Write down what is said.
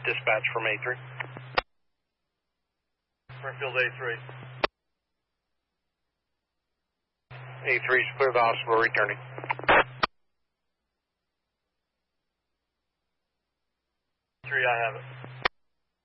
dispatch from A3. Springfield A3. A3 is clear the hospital returning. 3, I have it.